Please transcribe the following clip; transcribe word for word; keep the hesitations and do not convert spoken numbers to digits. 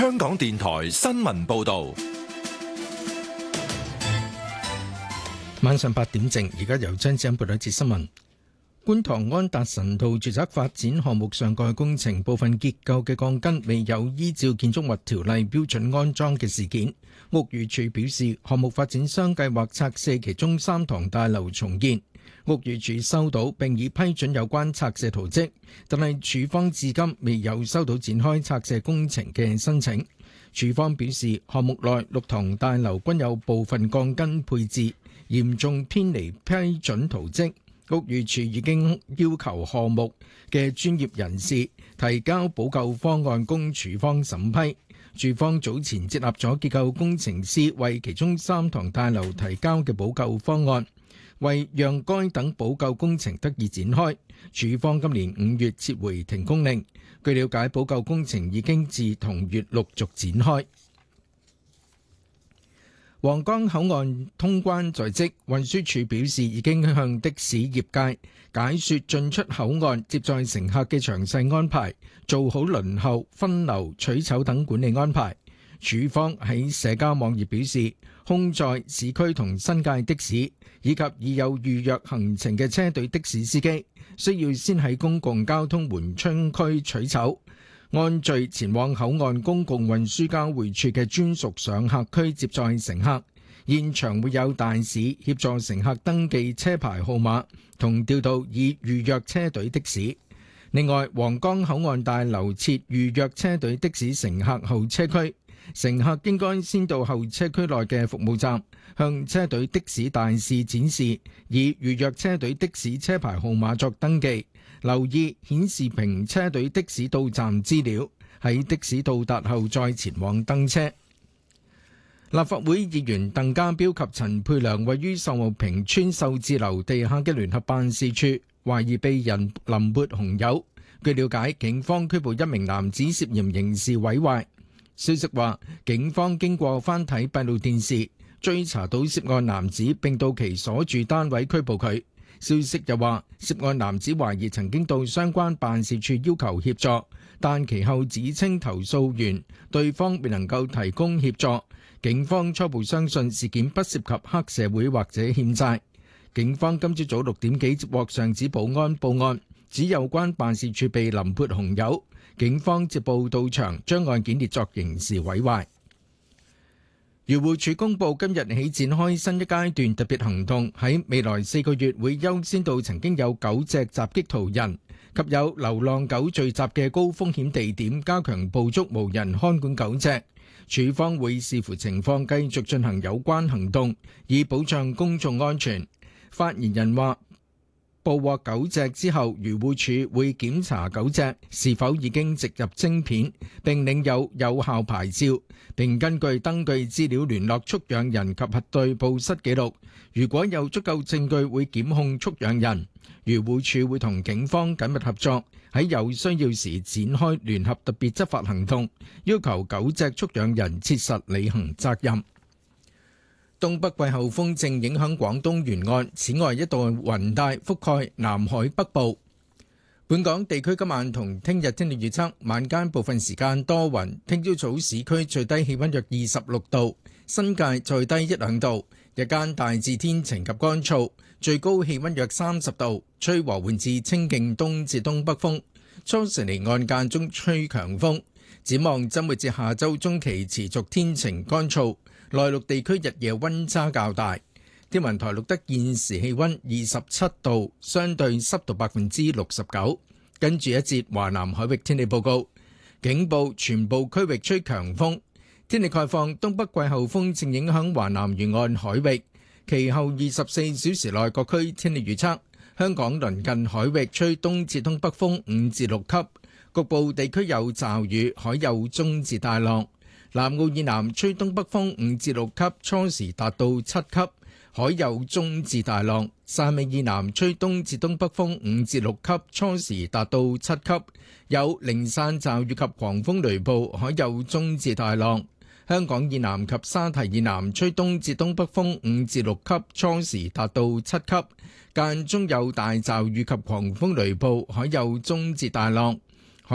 香港電台新聞報道。 晚上八點正，而家由張子欣報道一節新聞。觀塘安達臣道住宅發展項目上蓋工程部分結構嘅鋼筋未有依照建築物條例標準安裝嘅事件，屋宇署表示，項目發展商計劃拆卸其中三幢大樓重建。屋宇署收到並已批准有關拆卸圖則，但係署方至今未有收到展開拆卸工程嘅申請。署方表示，項目內六幢大樓均有部分鋼筋配置嚴重偏離批准圖則。屋宇署已經要求項目嘅專業人士提交補救方案供署方審批。署方早前接納咗結構工程師為其中三幢大樓提交嘅補救方案，為讓該等補救工程得以展開，署方今年五月撤回停工令。據了解，補救工程已經自同月陸續展開。皇崗口岸通關在即，運輸署表示已經向的士業界解說進出口岸接載乘客嘅詳細安排，做好輪候、分流、取籌等管理安排。署方喺社交網頁表示，空載市區同新界的士以及已有預約行程嘅車隊的士司機，需要先喺公共交通緩衝區取籌，按序前往口岸公共運輸交匯處嘅專屬上客區接載乘客。現場會有大使協助乘客登記車牌號碼同調度已預約車隊的士。另外，皇崗口岸大樓設預約車隊的士乘客候車區，乘客應該先到候車區內嘅服務站，向車隊的士大使展示已預約車隊的士車牌號碼作登記，留意顯示屏車隊的士到站資料，喺的士到達後再前往登車。立法會議員鄧家彪及陳沛良位於秀茂坪村秀智樓地下嘅聯合辦事處，懷疑被人淋潑紅油。據了解，警方拘捕一名男子涉嫌刑事毀壞。消息話，警方經過翻睇閉路電視，追查到涉案男子，並到其所住單位拘捕佢。消息又話，涉案男子懷疑曾經到相關辦事處要求協助，但其後指稱投訴完，對方未能夠提供協助。警方初步相信事件不涉及黑社會或者欠債。警方今朝早六點幾接獲上址保安報案，指有關辦事處被淋潑紅油。警方接報到場，將案件列作刑事毀壞。漁護署公佈今日起展開新一階段特別行動，喺未來四個月會優先到曾經有狗隻襲擊途人及有流浪狗聚集嘅高風險地點，加強捕捉無人看管狗隻。署方會視乎情況繼續進行有關行動，以保障公眾安全。發言人話，捕獲狗隻之後，漁護署會檢查狗隻是否已經植入晶片，並領有有效牌照，並根據登記資料聯絡畜養人及核對報失記錄。如果有足夠證據，會檢控畜養人。漁護署會同警方緊密合作，喺有需要時展開聯合特別執法行動，要求狗隻畜養人切實履行責任。東北季候風正影響廣東沿岸，此外一道雲帶覆蓋南海北部。本港地區今晚同聽日天氣預測，晚間部分時間多雲，聽朝早市區最低氣溫約二十六度，新界再低一兩度，日間大致天晴及乾燥，最高氣溫約三十度，吹和緩至清勁東至東北風，初時離岸間中吹強風。展望周末至下周中期持續天晴乾燥，內陸地區日夜溫差較大。天文台錄得現時氣溫二十七度，相對濕度百分之六十九。跟住一節華南海域天氣報告，警報全部區域吹強風。天氣概況，東北季候風正影響華南沿岸海域，其後二十四小時內各區天氣預測，香港鄰近海域吹東至東北風五至六級，局部地區有驟雨，海有中至大浪。南澳以南吹東北風五至六級，初時達到七級，海有中至大浪。汕尾以南吹東至東北風五至六級，初時達到七級，有零散驟雨及狂風雷暴，海有中至大浪。香港以南及沙堤以南吹東至東北風五至六級，初時達到七級，間中有大驟雨及狂風雷暴，海有中至大浪。